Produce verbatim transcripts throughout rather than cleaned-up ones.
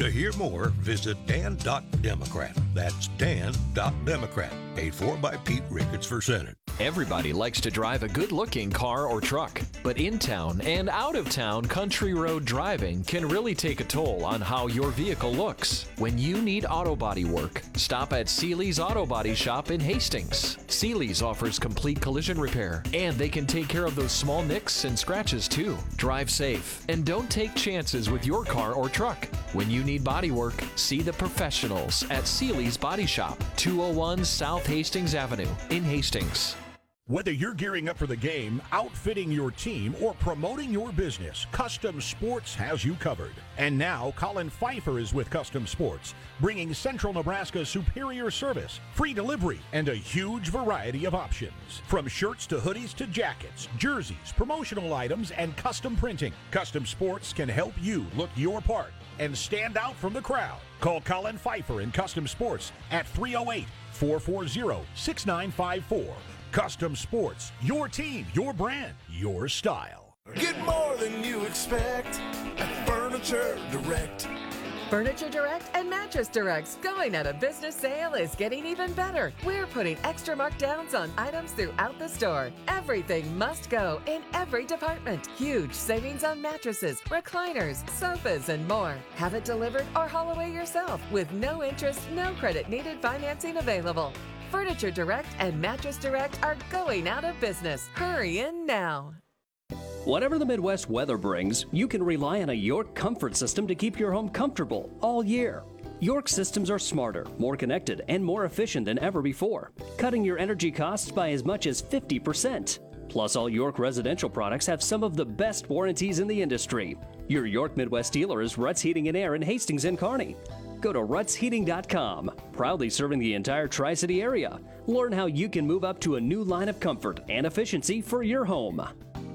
To hear more, visit dan dot democrat. That's dan dot democrat. Paid for by Pete Ricketts for Senate. Everybody likes to drive a good-looking car or truck, but in town and out of town, country road driving can really take a toll on how your vehicle looks. When you need auto body work, stop at Seeley's Auto Body Shop in Hastings. Seeley's offers complete collision repair, and they can take care of those small nicks and scratches too. Drive safe and don't take chances with your car or truck. When you need body work, see the professionals at Seeley's Body Shop, two oh one South Hastings Avenue in Hastings. Whether you're gearing up for the game, outfitting your team, or promoting your business, Custom Sports has you covered. And now, Colin Pfeiffer is with Custom Sports, bringing Central Nebraska's superior service, free delivery, and a huge variety of options. From shirts to hoodies to jackets, jerseys, promotional items, and custom printing, Custom Sports can help you look your part and stand out from the crowd. Call Colin Pfeiffer in Custom Sports at three oh eight, four four zero, six nine five four. Custom Sports, your team, your brand, your style. Get more than you expect at Furniture Direct. Furniture Direct and Mattress Direct's going out of business sale is getting even better. We're putting extra markdowns on items throughout the store. Everything must go in every department. Huge savings on mattresses, recliners, sofas, and more. Have it delivered or haul away yourself with no interest, no credit needed financing available. Furniture Direct and Mattress Direct are going out of business. Hurry in now. Whatever the Midwest weather brings, you can rely on a York comfort system to keep your home comfortable all year. York systems are smarter, more connected, and more efficient than ever before, cutting your energy costs by as much as fifty percent. Plus, all York residential products have some of the best warranties in the industry. Your York Midwest dealer is Ruts Heating and Air in Hastings and Kearney. Go to ruts heating dot com, proudly serving the entire Tri-City area. Learn how you can move up to a new line of comfort and efficiency for your home.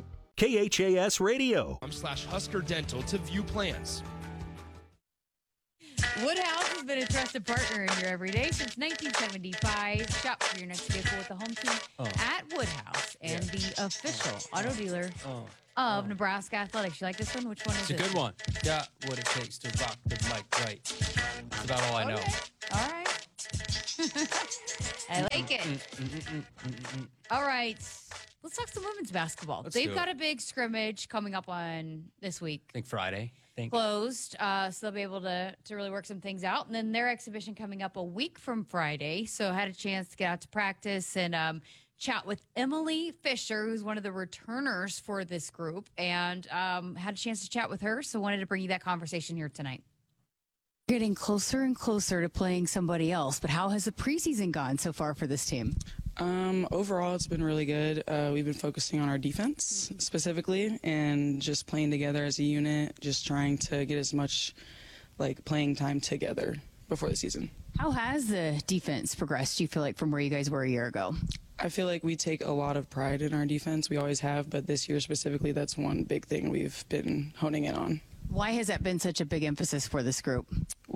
K H A S Radio. Slash Husker Dental to view plans. Woodhouse has been a trusted partner in your everyday since nineteen seventy-five. Shop for your next vehicle with the home team oh. at Woodhouse and yeah. the official auto dealer oh. of oh. Nebraska Athletics. You like this one? Which one is it? It's a it? good one. Got what it takes to rock the mic right. That's about all I know. Okay. All right. I like it. Mm, mm, mm, mm, mm, mm. All right. Let's talk some women's basketball. Let's They've got a big scrimmage coming up on this week. I think Friday. I think. Closed, uh, so they'll be able to, to really work some things out. And then their exhibition coming up a week from Friday. So I had a chance to get out to practice and um, chat with Emily Fisher, who's one of the returners for this group, and um, had a chance to chat with her. So wanted to bring you that conversation here tonight. Getting closer and closer to playing somebody else, but how has the preseason gone so far for this team? Um, overall, it's been really good. Uh, we've been focusing on our defense specifically and just playing together as a unit, just trying to get as much like playing time together before the season. How has the defense progressed, do you feel like, from where you guys were a year ago? I feel like we take a lot of pride in our defense. We always have, but this year specifically, that's one big thing we've been honing in on. Why has that been such a big emphasis for this group?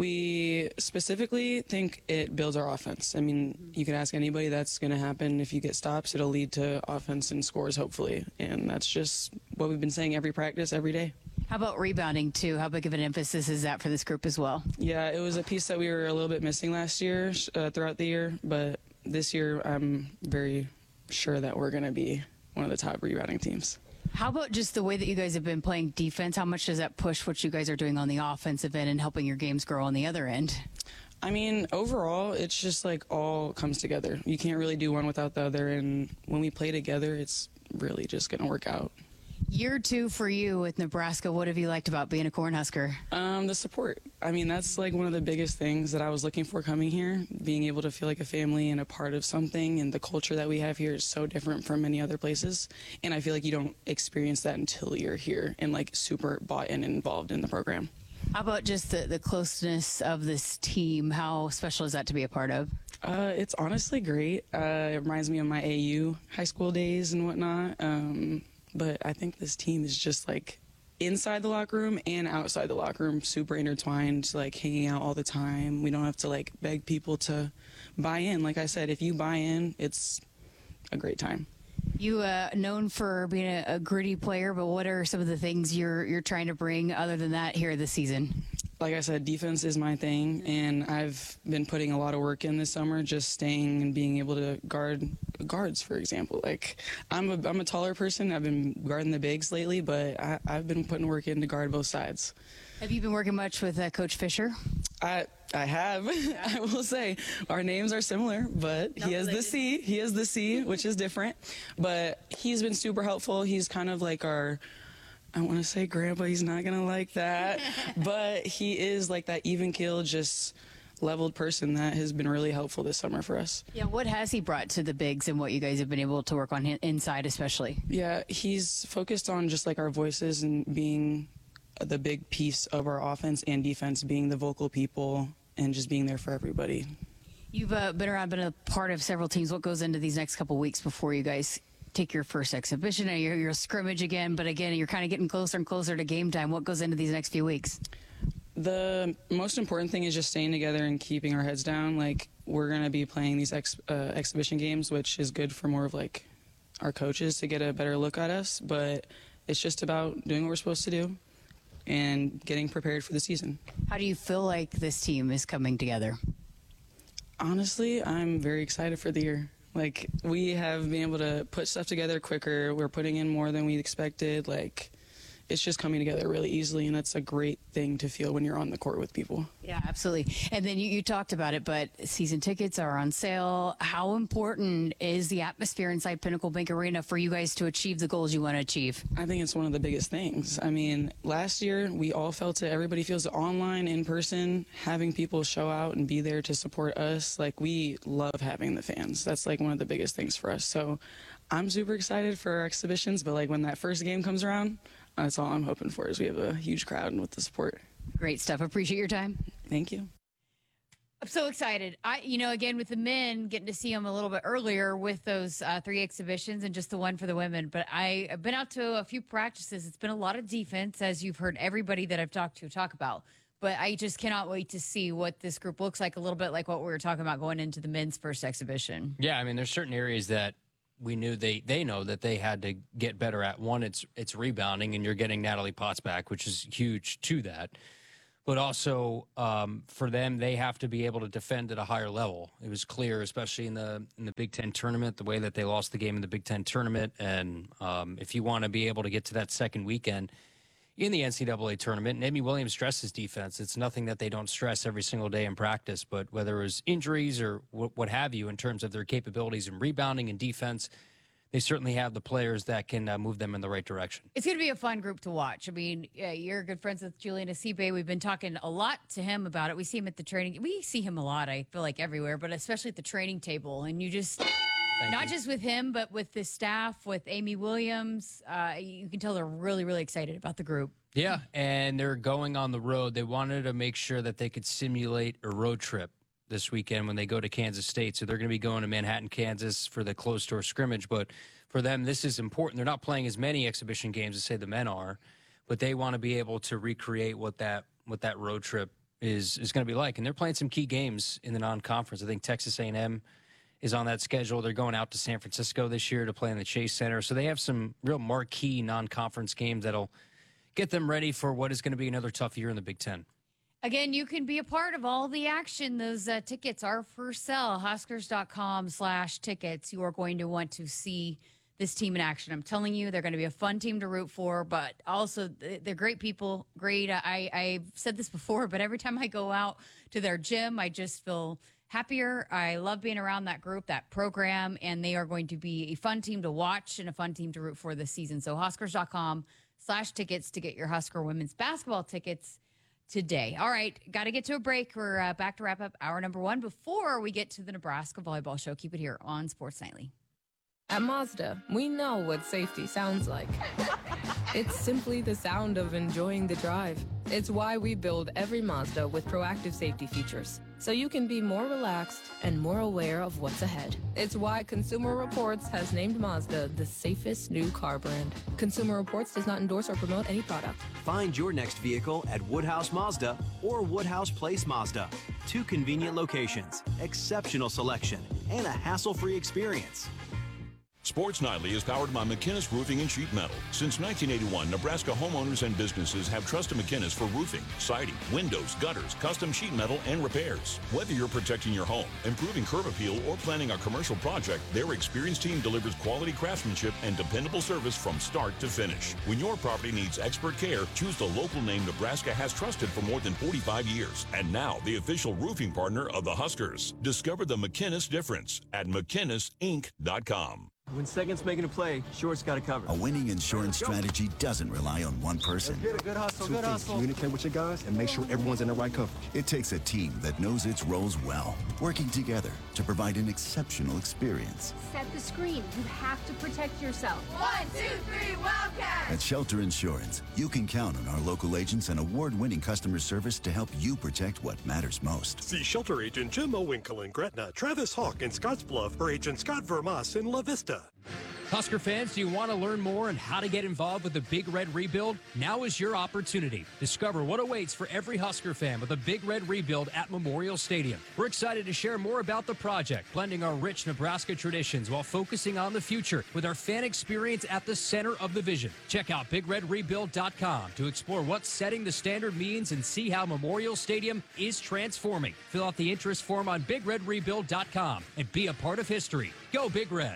We specifically think it builds our offense. I mean, you can ask anybody, that's going to happen. If you get stops, it'll lead to offense and scores, hopefully. And that's just what we've been saying every practice, every day. How about rebounding, too? How big of an emphasis is that for this group as well? Yeah, it was a piece that we were a little bit missing last year, uh, throughout the year. But this year, I'm very sure that we're going to be one of the top rebounding teams. How about just the way that you guys have been playing defense? How much does that push what you guys are doing on the offensive end and helping your games grow on the other end? I mean, overall, it's just like all comes together. You can't really do one without the other. And when we play together, it's really just going to work out. Year two for you with Nebraska. What have you liked about being a Cornhusker? Um, the support. I mean, that's like one of the biggest things that I was looking for coming here, being able to feel like a family and a part of something. And the culture that we have here is so different from many other places. And I feel like you don't experience that until you're here and like super bought in and involved in the program. How about just the, the closeness of this team? How special is that to be a part of? Uh, it's honestly great. Uh, it reminds me of my A U high school days and whatnot. Um, But I think this team is just like inside the locker room and outside the locker room, super intertwined, like hanging out all the time. We don't have to like beg people to buy in. Like I said, if you buy in, it's a great time. You uh, known for being a, a gritty player, but what are some of the things you're you're trying to bring other than that here this season? like I said, defense is my thing, and I've been putting a lot of work in this summer, just staying and being able to guard guards, for example. Like, I'm a, I'm a taller person. I've been guarding the bigs lately, but I, I've been putting work in to guard both sides. Have you been working much with uh, Coach Fisher? I I have. Yeah. I will say our names are similar, but Not he has related. the C. He has the C, which is different. But he's been super helpful. He's kind of like our, I want to say grandpa. He's not going to like that. But he is like that even keel, just leveled person that has been really helpful this summer for us. Yeah, what has he brought to the bigs and what you guys have been able to work on inside especially? Yeah, he's focused on just like our voices and being the big piece of our offense and defense, being the vocal people and just being there for everybody. You've uh, been around, been a part of several teams. What goes into these next couple weeks before you guys take your first exhibition and your, your scrimmage again? But again, you're kind of getting closer and closer to game time. What goes into these next few weeks? The most important thing is just staying together and keeping our heads down. Like, we're going to be playing these ex, uh, exhibition games, which is good for more of like our coaches to get a better look at us. But it's just about doing what we're supposed to do and getting prepared for the season. How do you feel like this team is coming together? Honestly, I'm very excited for the year. Like, we have been able to put stuff together quicker. We're putting in more than we expected. Like, it's just coming together really easily, and that's a great thing to feel when you're on the court with people. Yeah, absolutely. And then you, you talked about it, but season tickets are on sale. How important is the atmosphere inside Pinnacle Bank Arena for you guys to achieve the goals you want to achieve? I think it's one of the biggest things. I mean, last year we all felt it. Everybody feels it online, in person, having people show out and be there to support us. Like, we love having the fans. That's like one of the biggest things for us. So I'm super excited for our exhibitions, but like when that first game comes around, that's all I'm hoping for, is we have a huge crowd and with the support. Great stuff. Appreciate your time. Thank you. I'm so excited. I, you know, again, with the men, getting to see them a little bit earlier with those uh, three exhibitions and just the one for the women. But I, I've been out to a few practices. It's been a lot of defense, as you've heard everybody that I've talked to talk about. But I just cannot wait to see what this group looks like, a little bit like what we were talking about going into the men's first exhibition. Yeah, I mean, there's certain areas that we knew they, they know that they had to get better at. One, it's it's rebounding, and you're getting Natalie Potts back, which is huge to that. But also um, for them, they have to be able to defend at a higher level. It was clear, especially in the in the Big Ten tournament, the way that they lost the game in the Big Ten tournament. And um, if you want to be able to get to that second weekend in the N C double A tournament, and Amy Williams stresses defense. It's nothing that they don't stress every single day in practice, but whether it was injuries or what, what have you in terms of their capabilities in rebounding and defense, they certainly have the players that can uh, move them in the right direction. It's going to be a fun group to watch. I mean, yeah, you're good friends with Julian Asibe. We've been talking a lot to him about it. We see him at the training. We see him a lot, I feel like, everywhere, but especially at the training table. And you just, Thank not you. just with him, but with the staff, with Amy Williams, uh, you can tell they're really, really excited about the group. Yeah, and they're going on the road. They wanted to make sure that they could simulate a road trip this weekend when they go to Kansas State. So they're going to be going to Manhattan, Kansas for the closed-door scrimmage. But for them, this is important. They're not playing as many exhibition games as, say, the men are, but they want to be able to recreate what that what that road trip is, is going to be like. And they're playing some key games in the non-conference. I think Texas A and M is on that schedule. They're going out to San Francisco this year to play in the Chase Center. So they have some real marquee non-conference games that'll get them ready for what is going to be another tough year in the Big Ten. Again, you can be a part of all the action. Those uh, tickets are for sale. Huskers.com slash tickets. You are going to want to see this team in action. I'm telling you, they're going to be a fun team to root for, but also they're great people. Great. I, I've said this before, but every time I go out to their gym, I just feel happier. I love being around that group, that program, and they are going to be a fun team to watch and a fun team to root for this season. So Huskers.com slash tickets to get your Husker women's basketball tickets today. All right, got to get to a break. We're uh, back to wrap up hour number one before we get to the Nebraska Volleyball Show. Keep it here on Sports Nightly. At Mazda, we know what safety sounds like. It's simply the sound of enjoying the drive. It's why we build every Mazda with proactive safety features, so you can be more relaxed and more aware of what's ahead. It's why Consumer Reports has named Mazda the safest new car brand. Consumer Reports does not endorse or promote any product. Find your next vehicle at Woodhouse Mazda or Woodhouse Place Mazda. Two convenient locations, exceptional selection, and a hassle-free experience. Sports Nightly is powered by McInnes Roofing and Sheet Metal. Since nineteen eighty-one, Nebraska homeowners and businesses have trusted McInnes for roofing, siding, windows, gutters, custom sheet metal, and repairs. Whether you're protecting your home, improving curb appeal, or planning a commercial project, their experienced team delivers quality craftsmanship and dependable service from start to finish. When your property needs expert care, choose the local name Nebraska has trusted for more than forty-five years. And now, the official roofing partner of the Huskers. Discover the McInnes difference at McInnes Inc dot com. When second's making a play, short's got to cover. A winning insurance strategy doesn't rely on one person. Good hustle, Two good things. hustle. Communicate with your guys and make sure everyone's in the right coverage. It takes a team that knows its roles well, working together to provide an exceptional experience. Set the screen. You have to protect yourself. One, two, three, Wildcat! At Shelter Insurance, you can count on our local agents and award-winning customer service to help you protect what matters most. See Shelter Agent Jim Owinkle in Gretna, Travis Hawk in Scottsbluff, or Agent Scott Vermas in La Vista. Husker fans, do you want to learn more on how to get involved with the Big Red Rebuild? Now is your opportunity. Discover what awaits for every Husker fan with the Big Red Rebuild at Memorial Stadium. We're excited to share more about the project, blending our rich Nebraska traditions while focusing on the future with our fan experience at the center of the vision. Check out big red rebuild dot com to explore what setting the standard means and see how Memorial Stadium is transforming. Fill out the interest form on big red rebuild dot com and be a part of history. Go Big Red.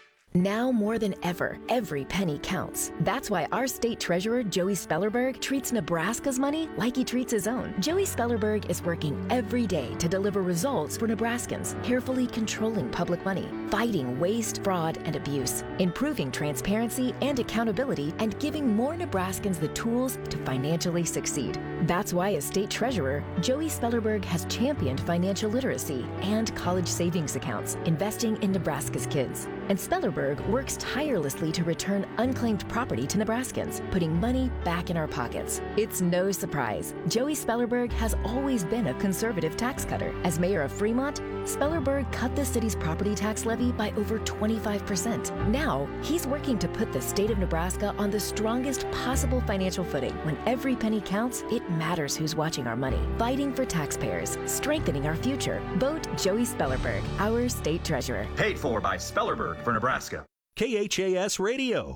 Now more than ever, every penny counts. That's why our state treasurer, Joey Spellerberg, treats Nebraska's money like he treats his own. Joey Spellerberg is working every day to deliver results for Nebraskans, carefully controlling public money, fighting waste, fraud, and abuse, improving transparency and accountability, and giving more Nebraskans the tools to financially succeed. That's why as state treasurer, Joey Spellerberg has championed financial literacy and college savings accounts, investing in Nebraska's kids. And Spellerberg works tirelessly to return unclaimed property to Nebraskans, putting money back in our pockets. It's no surprise. Joey Spellerberg has always been a conservative tax cutter. As mayor of Fremont, Spellerberg cut the city's property tax levy by over twenty-five percent. Now, he's working to put the state of Nebraska on the strongest possible financial footing. When every penny counts, it matters who's watching our money. Fighting for taxpayers, strengthening our future. Vote Joey Spellerberg, our state treasurer. Paid for by Spellerberg for Nebraska. K H A S Radio.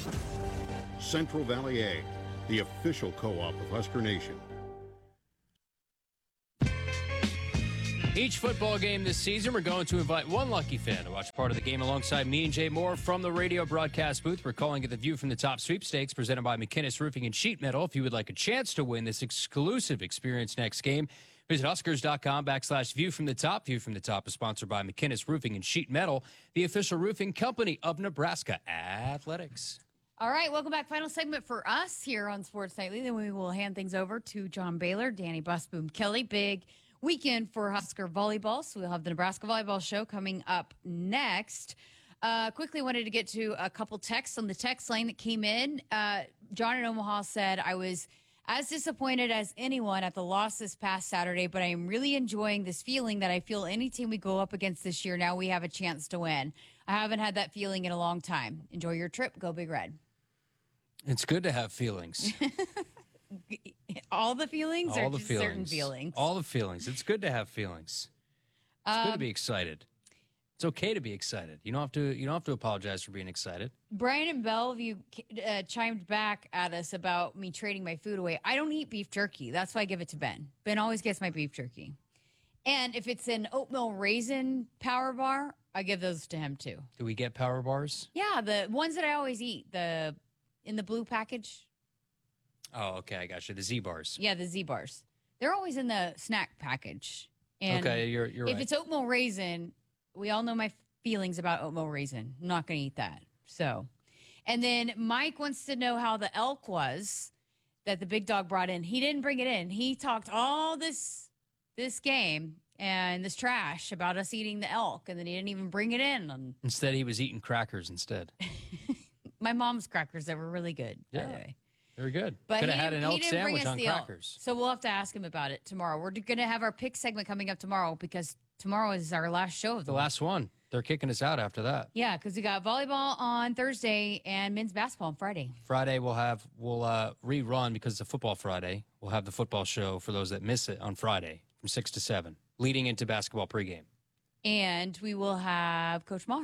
Central Valley Ag, the official co-op of Husker Nation. Each football game this season, we're going to invite one lucky fan to watch part of the game alongside me and Jay Moore from the radio broadcast booth. We're calling it the View from the Top Sweepstakes, presented by McInnes Roofing and Sheet Metal. If you would like a chance to win this exclusive experience next game, visit huskers.com backslash view from the top. View from the Top is sponsored by McInnes Roofing and Sheet Metal, the official roofing company of Nebraska Athletics. All right, welcome back. Final segment for us here on Sports Nightly. Then we will hand things over to John Baylor, Danny Busboom Kelly. Big weekend for Husker volleyball, so we'll have the Nebraska Volleyball Show coming up next. Uh, quickly wanted to get to a couple texts on the text line that came in. Uh, John in Omaha said, I was as disappointed as anyone at the loss this past Saturday, but I am really enjoying this feeling that I feel any team we go up against this year, now we have a chance to win. I haven't had that feeling in a long time. Enjoy your trip. Go Big Red. It's good to have feelings. All the feelings All or the just feelings. certain feelings? All the feelings. It's good to have feelings. It's Um, good to be excited. It's okay to be excited. You don't have to. You don't have to apologize for being excited. Brian in Bellevue uh, chimed back at us about me trading my food away. I don't eat beef jerky. That's why I give it to Ben. Ben always gets my beef jerky. And if it's an oatmeal raisin power bar, I give those to him too. Do we get power bars? Yeah, the ones that I always eat, the in the blue package. Oh, okay. I got you. The Z bars. Yeah, the Z bars. They're always in the snack package. And okay, you're you're if right. it's oatmeal raisin, we all know my feelings about oatmeal raisin. I'm not going to eat that. So, and then Mike wants to know how the elk was that the big dog brought in. He didn't bring it in. He talked all this this game and this trash about us eating the elk, and then he didn't even bring it in. And Instead, he was eating crackers instead. my mom's crackers that were really good. By Yeah. the way. Very good. But Could he have had didn't- an he elk didn't bring sandwich us on the elk. crackers. So we'll have to ask him about it tomorrow. We're going to have our pick segment coming up tomorrow because tomorrow is our last show of the The last one. They're kicking us out after that. Yeah, because we got volleyball on Thursday and men's basketball on Friday. Friday we'll have we'll uh, rerun because it's a football Friday. We'll have the football show for those that miss it on Friday from six to seven, leading into basketball pregame. And we will have Coach Maher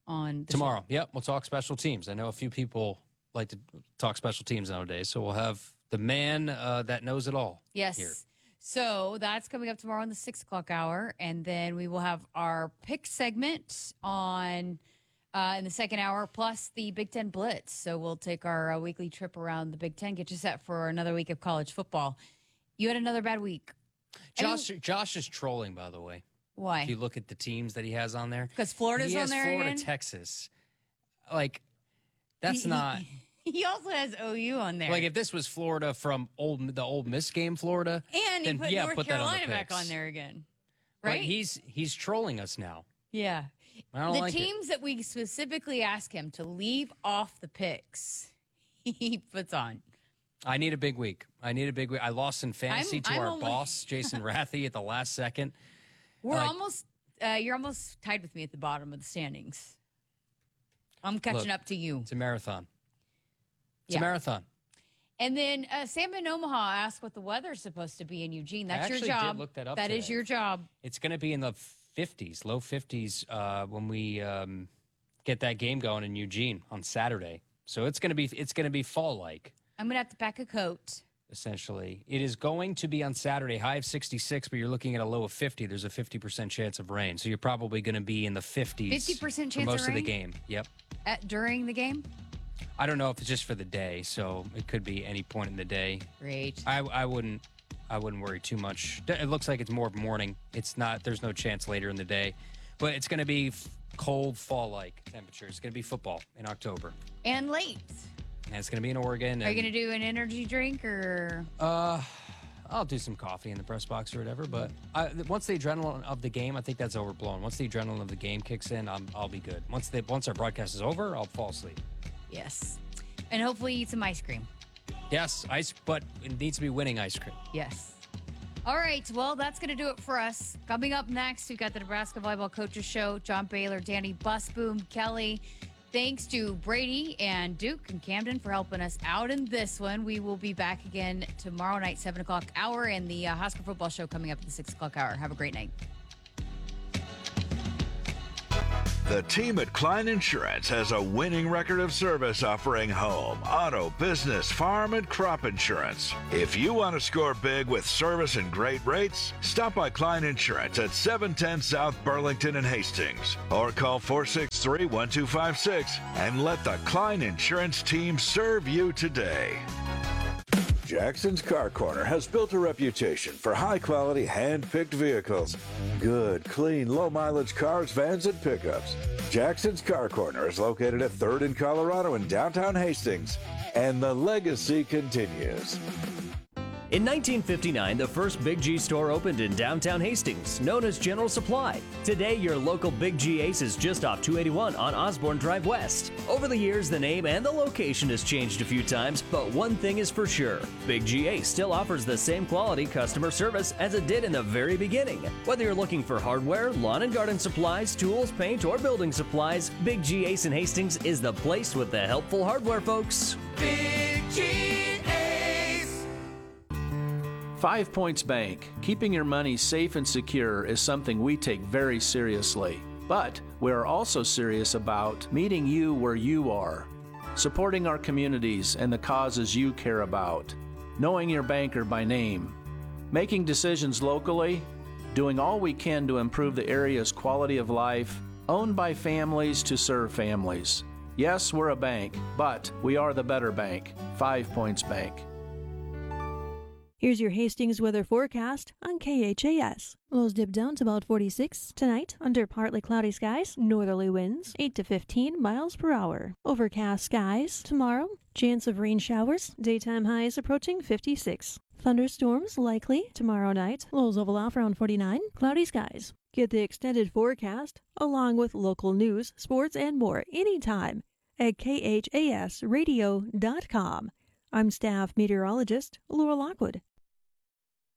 on the Tomorrow. show. Yep, we'll talk special teams. I know a few people like to talk special teams nowadays, so we'll have the man uh, that knows it all. Yes. Here. So that's coming up tomorrow in the six o'clock hour. And then we will have our pick segment on uh, in the second hour, plus the Big Ten Blitz. So we'll take our uh, weekly trip around the Big Ten, get you set for another week of college football. You had another bad week. Josh, Josh is trolling, by the way. Why? If you look at the teams that he has on there. Because Florida's he on has there Florida, again? Texas. Like, that's He- not... He also has O U on there. Like, if this was Florida from old the Ole Miss game, Florida, and he then put yeah, North put that on the Carolina back picks. on there again. But Right? he's he's trolling us now. Yeah. I don't the like it. teams that we specifically ask him to leave off the picks, he puts on. I need a big week. I need a big week. I lost in fantasy I'm- to I'm our only- boss, Jason Rathie, at the last second. We're Like, almost, uh, you're almost tied with me at the bottom of the standings. I'm catching look, up to you. It's a marathon. It's Yeah. a marathon. And then uh, Sam in Omaha asked what the weather's supposed to be in Eugene. I That's your actually did job. look that up That is today. your job. It's going to be in the fifties, low fifties, uh, when we um, get that game going in Eugene on Saturday. So it's going to be it's going to be fall like. I'm going to have to pack a coat. Essentially, it is going to be on Saturday, high of sixty-six, but you're looking at a low of fifty. There's a fifty percent chance of rain, so you're probably going to be in the fifties. fifty percent for chance of most of the rain? game. Yep. At, during the game? I don't know if it's just for the day, so it could be any point in the day. Great. I, I wouldn't I wouldn't worry too much. It looks like it's more morning. It's not. There's no chance later in the day, but it's going to be f- cold fall-like temperatures. It's going to be football in October, And late. and it's going to be in Oregon. Are you and- going to do an energy drink or? Uh, I'll do some coffee in the press box or whatever. But I, once the adrenaline of the game, I think that's overblown. Once the adrenaline of the game kicks in, I'm, I'll be good. Once the once our broadcast is over, I'll fall asleep. Yes. And hopefully eat some ice cream. Yes, ice, but it needs to be winning ice cream. Yes. All right. Well, that's going to do it for us. Coming up next, we've got the Nebraska Volleyball Coaches Show. John Baylor, Danny Busboom, Kelly. Thanks to Brady and Duke and Camden for helping us out in this one. We will be back again tomorrow night, seven o'clock hour, and the uh, Husker Football Show coming up at the six o'clock hour. Have a great night. The team at Klein Insurance has a winning record of service offering home, auto, business, farm, and crop insurance. If you want to score big with service and great rates, stop by Klein Insurance at seven ten South Burlington and Hastings, or call four six three, one two five six and let the Klein Insurance team serve you today. Jackson's Car Corner has built a reputation for high-quality, hand-picked vehicles. Good, clean, low-mileage cars, vans, and pickups. Jackson's Car Corner is located at third in Colorado in downtown Hastings, and the legacy continues. In nineteen fifty-nine, the first Big G store opened in downtown Hastings, known as General Supply. Today, your local Big G Ace is just off two eighty-one on Osborne Drive West. Over the years, the name and the location has changed a few times, but one thing is for sure. Big G Ace still offers the same quality customer service as it did in the very beginning. Whether you're looking for hardware, lawn and garden supplies, tools, paint, or building supplies, Big G Ace in Hastings is the place with the helpful hardware, folks. Big G Ace. Five Points Bank. Keeping your money safe and secure is something we take very seriously. But we are also serious about meeting you where you are, supporting our communities and the causes you care about, knowing your banker by name, making decisions locally, doing all we can to improve the area's quality of life, owned by families to serve families. Yes, we're a bank, but we are the better bank. Five Points Bank. Here's your Hastings weather forecast on K H A S. Lows dip down to about forty-six. Tonight, under partly cloudy skies, northerly winds, eight to fifteen miles per hour. Overcast skies. Tomorrow, chance of rain showers, daytime highs approaching fifty-six. Thunderstorms likely tomorrow night. Lows level off around forty-nine. Cloudy skies. Get the extended forecast, along with local news, sports, and more anytime at K H A S radio dot com. I'm staff meteorologist Laura Lockwood.